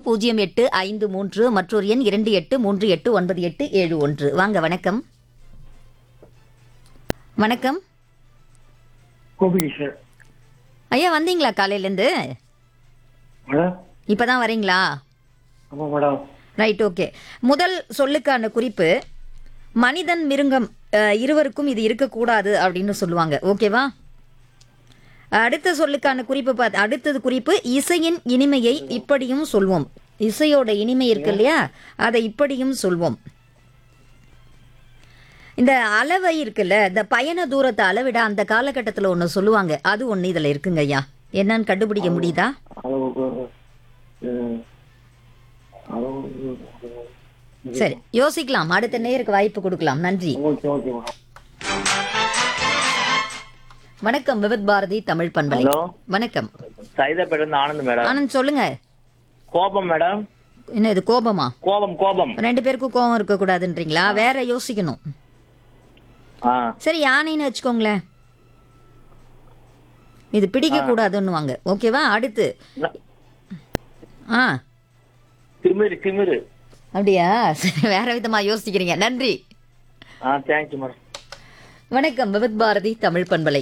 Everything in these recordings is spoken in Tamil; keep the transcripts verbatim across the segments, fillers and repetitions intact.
பூஜ்ஜியம் எட்டு ஐந்து மூன்று மற்றொரு எண் இரண்டு எட்டு மூன்று எட்டு ஒன்பது எட்டு ஏழு ஒன்று. வாங்க வணக்கம். வணக்கம் கோபிடி சார். ஐயா, வந்தீங்களா காலையிலேருந்து? மேடம் இப்பதான் வரீங்களா? ஆமாம் மேடம். Right, okay. முதல் சொல்லுக்கான குறிப்பு மனிதன் மிருகம் அஹ், இருவருக்கும் இது இருக்கக்கூடாது அப்படின்னு சொல்லுவாங்க. ஓகேவா? அடுத்த சொல்லுக்கான குறிப்பு பார்த்து அடுத்தது குறிப்பு இசையின் இனிமையை இப்படியும் சொல்வோம். இசையோட இனிமை இருக்கு இல்லையா, அதை இப்படியும் சொல்வோம். இந்த அளவை இருக்குல்ல, இந்த பயண தூரத்தை அளவிட அந்த காலகட்டத்தில் ஒன்று சொல்லுவாங்க. அது ஒன்று இதில் இருக்குங்க ஐயா. என்னன்னு கண்டுபிடிக்க முடியுதா? அளவு அஹ், அளவு சரி, யோசிக்கலாம். அடுத்த நேருக்கு வாய்ப்பு கொடுக்கலாம். நன்றி. Okay okay madam. வணக்கம் விவித் பாரதி தமிழ் பண்பலை. ஹலோ. வணக்கம் சைதாப்பேட்டை இருந்து ஆனந்த் மேடம். ஆனந்த், சொல்லுங்க. கோபம் மேடம். என்ன இது, கோபமா? கோபம் கோபம். ரெண்டு பேருக்கும் கோபம் இருக்க கூடாதுன்றீங்களா? வேற யோசிக்கணும். ஆ சரி, யானைன்னு வச்சுக்கோங்களேன். இது பிடிக்க கூடாதுன்னுவாங்க. ஓகேவா? அடுத்து ஆ திமிரு திமிரு. அப்படியா? சரி, வேற விதமா யோசிக்கிறீங்க. நன்றி. ஆ தேங்க்யூ மேடம். வணக்கம் விவித் பாரதி தமிழ் பண்பலை.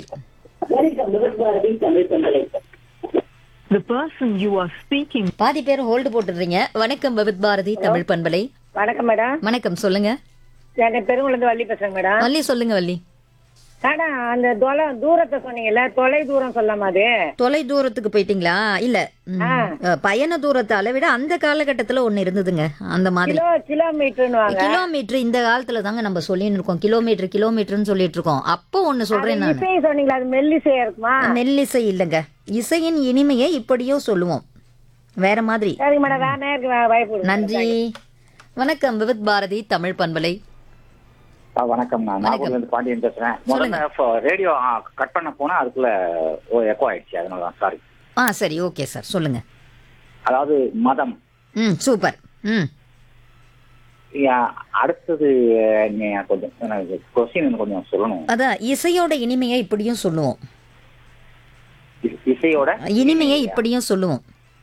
The person you are speaking. பாதி பேர் ஹோல்டு போட்டுடுறீங்க. வணக்கம் விவித் பாரதி தமிழ் பண்பலை. வணக்கம் மேடம். வணக்கம், சொல்லுங்க. என் பெருங்குளந்து வள்ளி பேசுறேன் மேடம். வள்ளி, சொல்லுங்க வள்ளி. மேடம், அந்த தொலை தூரத்தை சொன்னீங்கல்ல, தொலை தூரம் சொல்லாம அது தொலை தூரத்துக்கு போயிட்டீங்களா? இல்ல, ம், அஹ், பயண தூரத்தை அளவிட அந்த காலகட்டத்துல ஒண்ணு இருந்ததுங்க. அந்த மாதிரி கிலோ கிலோமீட்டர்னு வாங்க. கிலோமீட்டர் இந்த காலத்துல தாங்க நம்ம சொல்லின்னு இருக்கோம். கிலோமீட்டர் கிலோமீட்டர்னு சொல்லிட்டு இருக்கோம். அப்போ ஒண்ணு சொல்றேன் நான். இசை சொன்னீங்களா, அது மெல்லிசையா இருக்குமா? மெல்லிசை இல்லைங்க, இசையின் இனிமையை இப்படியும் சொல்லுவோம். வேற மாதிரி. சரி மேடம், வேற நேருக்கு வாய்ப்பு. நன்றி. வணக்கம் விவித் பாரதி தமிழ் பண்பலை. ஆ, வணக்கம். நான் நாகூர்ல இருந்து பாண்டியன் பேசுறேன். முதல்ல ரேடியோ கட் பண்ண போனா அதுக்குள்ள எக்கோ ஆயிடுச்சு, அதனால தான் சாரி. ஆ சரி, ஓகே சார், சொல்லுங்க. அதாவது மதம். ம், சூப்பர். ம் யா, அடுத்தது நீ கொஞ்சம் எனக்கு கொஸ்டின் கொஞ்சம் சொல்லணும். அதான் இசையோட இனிமையை இப்படியும் சொல்லுவோம். இ- இசையோட இனிமையை இப்படியும் சொல்லுவோம்.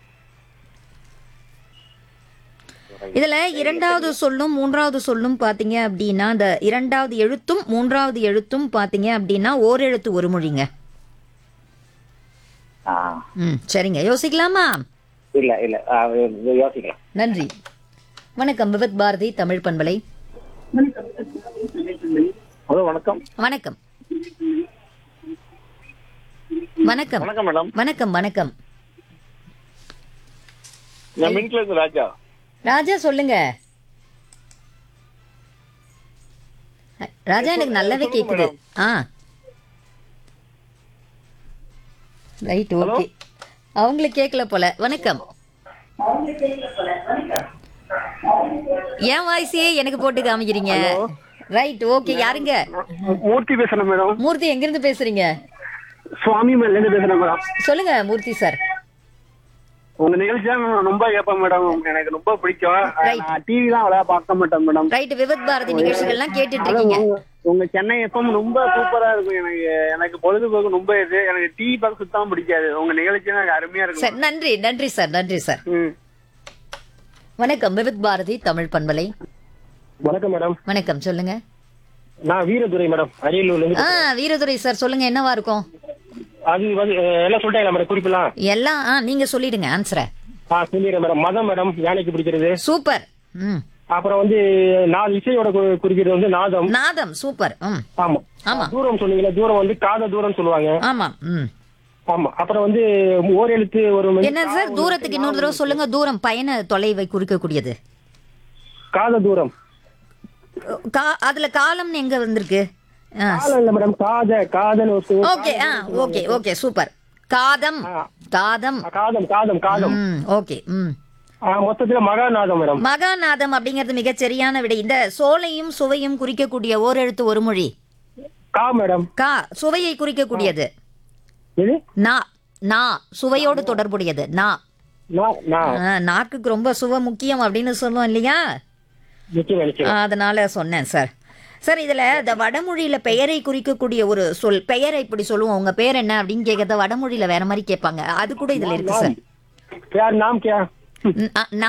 இதுல இரண்டாவது சொல்லும் மூன்றாவது சொல்லும் பாத்தீங்க அப்படின்னா, இந்த இரண்டாவது எழுத்தும் மூன்றாவது எழுத்தும் பாத்தீங்க அப்படின்னா ஓரெழுத்து ஒரு மொழிங்க. ஆ, ம், சரிங்க, யோசிக்கலாமா? இல்ல இல்ல ஆ, யோசிக்கலாம். நன்றி. வணக்கம் விவித் பாரதி தமிழ் பண்பலை. ஹலோ வணக்கம். வணக்கம் வணக்கம் வணக்கம் மேடம். வணக்கம் வணக்கம் நான் மின்ட்ல இருந்து ராஜா. ராஜா, சொல்லுங்க. ராஜா, எனக்கு நல்லாவே கேக்குது. ஆ ரைட், ஓகே. அவங்களுக்கு கேட்கல போல. வணக்கம். என் வாய்ஸையே எனக்கு போட்டு காமிக்கிறீங்க. Right, okay. யாருங்க? மூர்த்தி பேசுறேன் மேடம். மூர்த்தி, எங்க இருந்து பேசுறீங்க? சுவாமி மேல இருந்து பேசுறேன் மேடம். சொல்லுங்க மூர்த்தி சார். உங்க நிகழ்ச்சி தான் நான் ரொம்ப கேட்பேன் மேடம். எனக்கு ரொம்ப பிடிக்கும். Right. நான் டிவி எல்லாம் அவ்வளவா பார்க்க மாட்டேன் மேடம். ரைட், விவித் பாரதி நிகழ்ச்சிகள்லாம் கேட்டுட்டு இருக்கீங்க. உங்க- உங்க சென்னை எஃப்எம் ரொம்ப சூப்பரா இருக்கும். எனக்கு எனக்கு பொழுதுபோக்கு ரொம்ப இது. எனக்கு டிவி பார்க்க சுத்தமா பிடிக்காது. உங்க நிகழ்ச்சி எனக்கு அருமையா சார், இருக்கும். நன்றி நன்றி சார், நன்றி சார். ம். வணக்கம் விவித் பாரதி தமிழ் பண்பலை. வணக்கம் மேடம். வணக்கம், சொல்லுங்க. நான் வீரதுரை மேடம், அரியலூர்ல இருந்து. ஆ வீரதுரை சார், சொல்லுங்க. என்னவா இருக்கும்? அது வந்து அஹ், எல்லாம் சொல்லிட்டாங்களா மேடம் குறிப்பெல்லாம்? எல்லாம் ஆ நீங்க சொல்லிடுங்க ஆன்சரை. ஆ சொல்லிடுறேன் மேடம். மதம் மேடம், யானைக்கு பிடிக்கிறது. சூப்பர். ம், அப்புறம் வந்து நாலு இசையோட கு- குறிக்கிறது வந்து நாதம். நாதம். சூப்பர். ம், ஆமா. ஆமா தூரம் சொன்னீங்களா, தூரம் வந்து காத தூரம் சொல்லுவாங்க. ஆமா. ம், ஆமா. அப்புறம் வந்து ஓர் எழுத்து ஒரு மணி- என்ன சார், தூரத்துக்கு இன்னொரு தடவை சொல்லுங்க. தூரம் பயண தொலைவை குறிக்கக்கூடியது. காத தூரம். கா- அதுல காலம்னு எங்க வந்திருக்கு? ஆ, காலம் இல்ல மேடம், காத காதல் ஒரு சொல். ஓகே. ஆ ஓகே ஓகே, சூப்பர். காதம். காதம். ஆ, காதம் காதம் காதம். ம், ஓகே. ம், ஆ, மொத்தத்துல மகாநாதம் மேடம். மகாநாதம் அப்படிங்கிறது மிகச் சரியான விடை. இந்த சோலையும் சுவையும் குறிக்கக்கூடிய ஓரெழுத்து ஒரு மொழி. கா மேடம். கா சுவையை குறிக்கக்கூடியது. இது நா நா சுவையோடு தொடர்புடையது. நா நா- நா. ஆ, நாக்குக்கு ரொம்ப சுவை முக்கியம் அப்படின்னு சொல்லுவோம் இல்லையா? நிச்சயம் நிச்சயம். அதனால சொன்னேன் சார். சார், இதுல இந்த வடமொழியில பெயரை குறிக்கக்கூடிய ஒரு சொல், பெயரை இப்படி சொல்லுவோம். உங்க பேர் என்ன அப்படின்னு கேட்கறத வடமொழியில வேற மாதிரி கேட்பாங்க. அது கூட இதுல இருக்கு சார். யார் நாம் கே ந- நா